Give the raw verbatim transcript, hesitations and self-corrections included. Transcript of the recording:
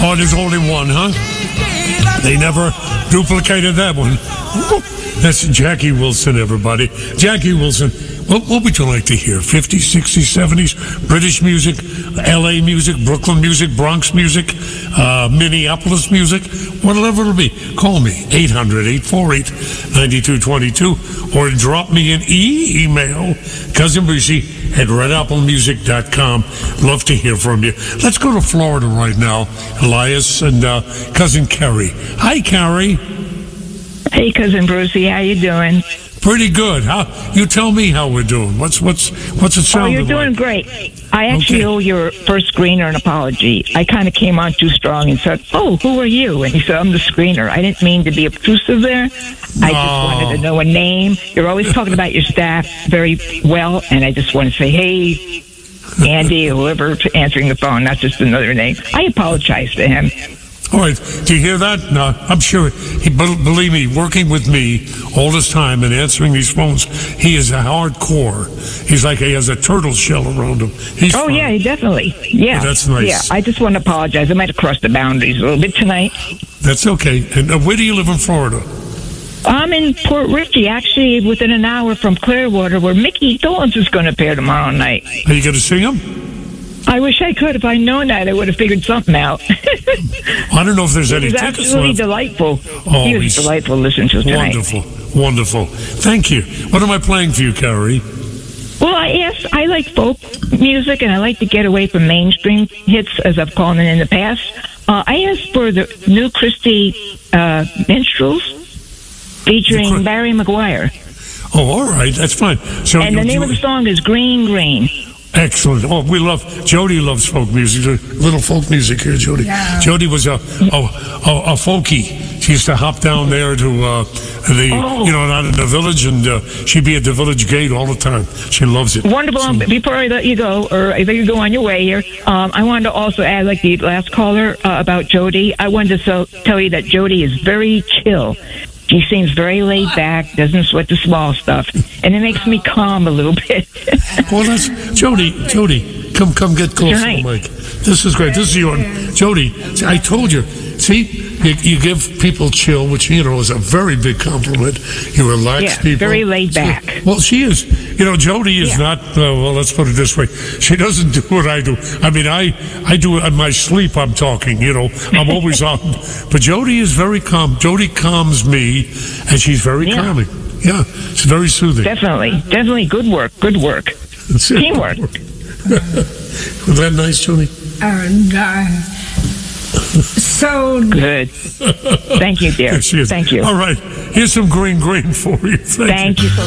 Oh, there's only one, huh? They never duplicated that one. That's Jackie Wilson, everybody. Jackie Wilson. What, what would you like to hear? fifties, sixties, seventies, British music, L A music, Brooklyn music, Bronx music, uh, Minneapolis music, whatever it'll be. Call me, eight hundred, eight four eight, nine two two two, or drop me an e- email, Cousin Brucey at red apple music dot com. Love to hear from you. Let's go to Florida right now. Elias and uh, Cousin Carrie. Hi, Carrie. Hey, Cousin Brucey, how you doing? Pretty good. How you tell me how we're doing? What's what's what's it Oh, sounding you're doing like? great. I actually Okay. owe your first screener an apology. I kind of came on too strong and said, "Oh, who are you?" And he said, "I'm the screener." I didn't mean to be obtrusive there. I just wanted to know a name. You're always talking about your staff very well, and I just want to say, "Hey, Andy," or whoever answering the phone, not just another name. I apologize to him. All right. Do you hear that? No, I'm sure. He, be- believe me, working with me all this time and answering these phones, he is a hardcore. He's like he has a turtle shell around him. He's Oh, fine. yeah, definitely. Yeah. Oh, that's nice. Yeah, I just want to apologize. I might have crossed the boundaries a little bit tonight. That's okay. And uh, where do you live in Florida? I'm in Port Richey, actually, within an hour from Clearwater, where Mickey Dolenz is going to appear tomorrow night. Are you going to see him? I wish I could. If I'd known that, I would have figured something out. I don't know if there's any He was tickets absolutely left. delightful. Oh, he was he's delightful to listen to tonight. Wonderful, wonderful. Thank you. What am I playing for you, Carrie? Well, I yes, I like folk music, and I like to get away from mainstream hits, as I've called them in the past. Uh, I asked for the new Christie uh, Minstrels, featuring The Chri- Barry McGuire. Oh, all right. That's fine. So And you, the name you- of the song is Green Green. Excellent. Oh, we love, Jody loves folk music. A little folk music here, Jody. Yeah. Jody was a, a, a, a folkie. She used to hop down there to uh, the, Oh. you know, out in the village, and uh, she'd be at the village gate all the time. She loves it. Wonderful. Um, Before I let you go, or if you go on your way here, um, I wanted to also add, like the last caller uh, about Jody, I wanted to so, tell you that Jody is very chill. She seems very laid back, doesn't sweat the small stuff, and it makes me calm a little bit. Well, that's, Jody, Jody, come come get close to the Right. mic. This is great. This is your, Jody, see, I told you. See, you, you give people chill, which, you know, is a very big compliment. You relax Yeah, people. very laid back. Well, she is. You know, Jody is Yeah. not, uh, well, let's put it this way. She doesn't do what I do. I mean, I, I do it in my sleep, I'm talking, you know. I'm always on. But Jody is very calm. Jody calms me, and she's very Yeah. calming. Yeah, it's very soothing. Definitely, definitely good work, good work. That's it. Teamwork. Was that nice, Jody? And uh, so Good. Thank you, dear. There she is. Thank you. All right. Here's some green green for you. Thank, Thank you. you so